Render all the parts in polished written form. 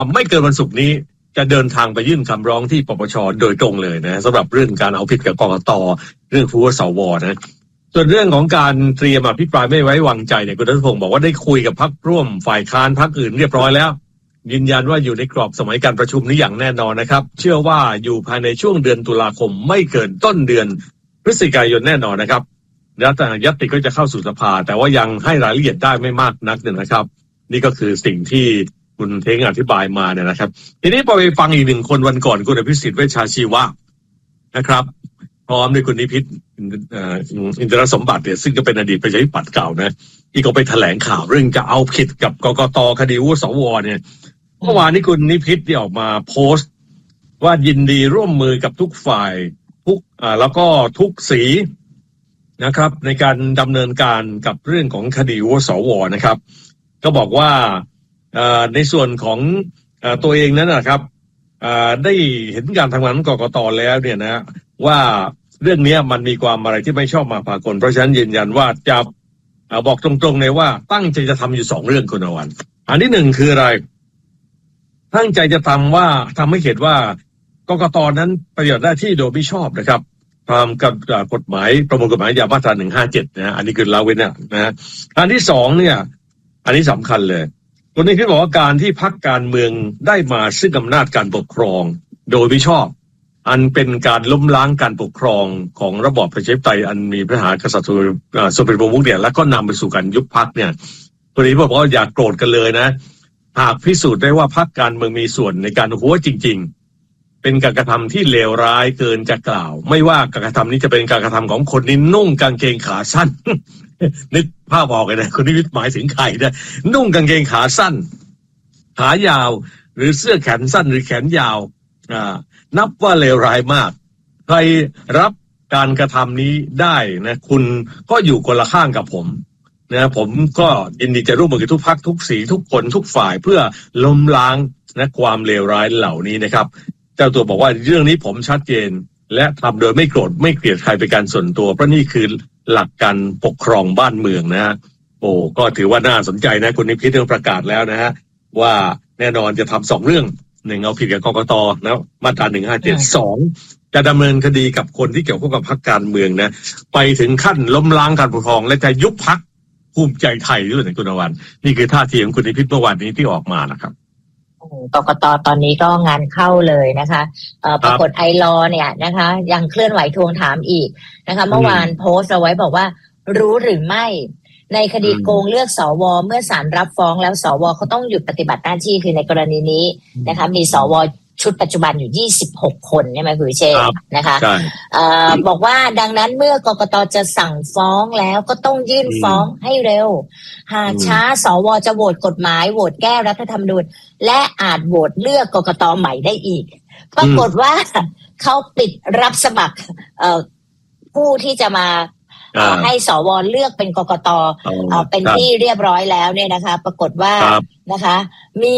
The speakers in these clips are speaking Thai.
ไม่เกินวันศุกร์นี้จะเดินทางไปยื่นคำร้องที่ปปชโดยตรงเลยนะสำหรับเรื่องการเอาผิดกับกกต.เรื่องผู้ว่าสวนะส่วนเรื่องของการเตรียมอภิปรายไม่ไว้วางใจเนี่ยคุณรัฐพงศ์บอกว่าได้คุยกับพรรคร่วมฝ่ายค้านพรรคอื่นเรียบร้อยแล้วยืนยันว่าอยู่ในกรอบสมัยการประชุมนี้อย่างแน่นอนนะครับเชื่อว่าอยู่ภายในช่วงเดือนตุลาคมไม่เกินต้นเดือนพฤศจิกายนแน่นอนนะครับแล้วแต่ญัตติก็จะเข้าสู่สภาแต่ว่ายังให้รายละเอียดได้ไม่มากนักเนี่ยนะครับนี่ก็คือสิ่งที่คุณเท้งอธิบายมาเนี่ยนะครับทีนี้พอไปฟังอีกหนึ่งคนวันก่อนคุณอภิสิทธิ์เวชชาชีวะนะครับพร้อมด้วยคุณนิพิษอินทรสมบัติเนี่ยซึ่งก็เป็นอดีตประชาธิปัตย์เก่านะที่เขาไปแถลงข่าวเรื่องจะเอาผิดกับกกต.คดีวุฒิสวเนี่ยเมื่อวานนี้คุณนิพิษเนี่ยออกมาโพสต์ว่ายินดีร่วมมือกับทุกฝ่ายทุกแล้วก็ทุกสีนะครับในการดำเนินการกับเรื่องของคดีวุฒิสวนะครับก็บอกว่าในส่วนของตัวเองนั้นนะครับได้เห็นการทำงานของกกต.แล้วเนี่ยนะว่าเรื่องนี้มันมีความอะไรที่ไม่ชอบมาพากลเพราะฉะนั้นยืนยันว่าจะบอกตรงๆเลยว่าตั้งใจจะทำอยู่2เรื่องคุณอวันอันที่1คืออะไรตั้งใจจะทำให้เห็นว่ากกต.นั้นปฏิบัติหน้าที่โดยไม่ชอบนะครับตามกับกฎหมายประมวลกฎหมายอาญามาตรา157นะอันนี้คือละเว้นนะอันที่2เนี่ยอันนี้สำคัญเลยคนนี้คือบอกว่าการที่พรรคการเมืองได้มาซึ่งอำนาจการปกครองโดยไม่ชอบอันเป็นการล้มล้างการปกครองของระบอบประชาธิปไตยอันมีพระมหากษัตริย์ทรงเป็นประมุขเนี่ยแล้วก็นำไปสู่การยุบพรรคเนี่ยคนนี้บอกว่าอย่าโกรธกันเลยนะหากพิสูจน์ได้ว่าพรรคการเมืองมีส่วนในการหัวจริงๆเป็นการกระทำที่เลวร้ายเกินจะกล่าวไม่ว่าการกระทำนี้จะเป็นการกระทำของคนที่นุ่งกางเกงขาสั้น นึกภาพออกเลยนะคนนี้หมายถึงใครนะนุ่งกางเกงขาสั้นขายาวหรือเสื้อแขนสั้นหรือแขนยาวนับว่าเลวร้ายมากใครรับการกระทำนี้ได้นะคุณก็อยู่คนละข้างกับผมนะผมก็ยินดีจะร่วมมือกับทุกพรรคทุกสีทุกคนทุกฝ่ายเพื่อล้มล้างนะความเลวร้ายเหล่านี้นะครับเจ้าตัวบอกว่าเรื่องนี้ผมชัดเจนและทำโดยไม่โกรธไม่เกลียดใครเป็นการส่วนตัวเพราะนี่คือหลักการปกครองบ้านเมืองนะฮะโอ้ก็ถือว่าน่าสนใจนะคุณนิพิษได้ประกาศแล้วนะฮะว่าแน่นอนจะทำ2เรื่อง1เอาผิดกับกกต.นะมาตรา157 2จะดำเนินคดีกับคนที่เกี่ยวข้องกับพรรคการเมืองนะไปถึงขั้นล้มล้างการปกครองและจะยุบพรรคภูมิใจไทยด้วยนะคุณอวันนี่คือท่าทีของคุณนิพิษเมื่อวานนี้ที่ออกมานะครับกกต.ตอนนี้ก็งานเข้าเลยนะคะปรากฏไอลอเนี่ยนะคะยังเคลื่อนไหวทวงถามอีกนะคะเมื่อวานโพสต์เอาไว้บอกว่ารู้หรือไม่ในคดีโกงเลือกสวเมื่อศาลรับฟ้องแล้วสวเขาต้องหยุดปฏิบัติหน้าที่คือในกรณีนี้นะคะมีสวชุดปัจจุบันอยู่26คนใช่ไหมคุณวิเชษนะคะบอกว่าดังนั้นเมื่อกกต.จะสั่งฟ้องแล้วก็ต้องยื่นฟ้องให้เร็วหากช้าสวจะโหวตกฎหมายโหวตแก้รัฐธรรมนูญและอาจโหวตเลือกกกต.ใหม่ได้อีกปรากฏว่าเขาปิดรับสมัครผู้ที่จะมาให้สวเลือกเป็นกกต.เป็นที่เรียบร้อยแล้วเนี่ยนะคะปรากฏว่านะคะมี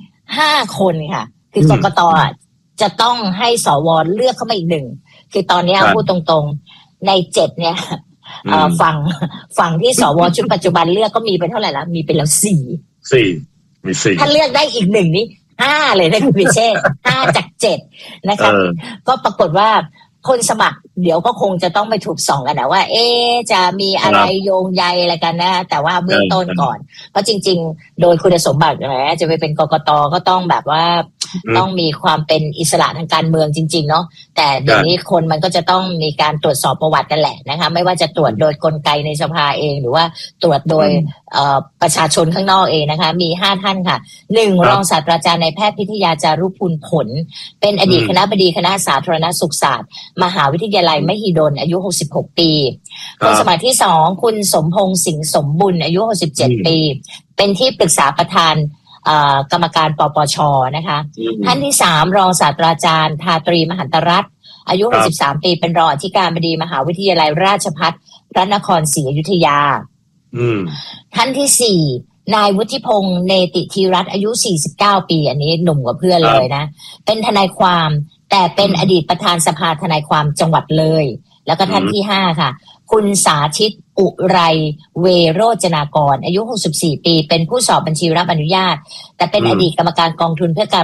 5คนค่ะคือกกต.จะต้องให้สวเลือกเข้ามาอีก1คือตอนนี้พูดตรงๆใน7เนี่ยฝั่งที่สวชุดปัจจุบันเลือกก็มีเป็นเท่าไหร่ละมีเป็นแล้ว4มี4ถ้าเลือกได้อีก1นี้5เลยนะคุณพิเชษ5 จาก 7นะคะก็ปรากฏว่าคนสมัครเดี๋ยวก็คงจะต้องไปถูกส่องกันนะว่าจะมีอะไรโยงใยอะไรกันนะแต่ว่าเบื้องต้นก่อนเพราะจริงๆโดยคุณสมบัตินะจะไปเป็นกกต.ก็ต้องแบบว่าต้องมีความเป็นอิสระทางการเมืองจริงๆเนาะแต่เดี๋ยวนี้คนมันก็จะต้องมีการตรวจสอบประวัติกันแหละนะคะไม่ว่าจะตรวจโดยกลไกในสภาเองหรือว่าตรวจโดยประชาชนข้างนอกเองนะคะมี5ท่านค่ะ1รองศาสตราจารย์นายแพทย์พิทยาจารุพูลผลเป็นอดีตคณบดีคณะสาธารณสุขศาสตร์มหาวิทยาลัยมหิดลอายุ66ปีคนสมัครที่2คุณสมพงษ์สิงห์สมบุญอายุ67ปีเป็นที่ปรึกษาประธานกรรมการปปชนะคะท่านที่3รองศาสตราจารย์ทาตรีมหันตรัตน์อายุ63ปีเป็นรองอธิการบดีมหาวิทยาลัยราชภัฏพระนครศรีอยุธยาท่านที่4นายวุฒิพงษ์เนติธีรัตน์อายุ49ปีอันนี้หนุ่มกว่าเพื่อนเลยนะเป็นทนายความแต่เป็นอดีตประธานสภาทนายความจังหวัดเลยแล้วก็ท่านที่5ค่ะคุณสาธิตอุไรเวโรจนากรอายุ64ปีเป็นผู้สอบบัญชีรับอนุญาตแต่เป็นอดีตกรรมการกองทุนเพื่อการ